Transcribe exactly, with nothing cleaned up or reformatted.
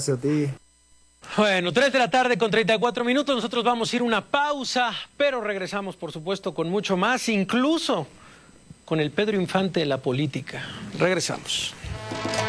Gracias a ti. Bueno, tres de la tarde con treinta y cuatro minutos, nosotros vamos a ir a una pausa, pero regresamos por supuesto con mucho más, incluso con el Pedro Infante de la política. Regresamos.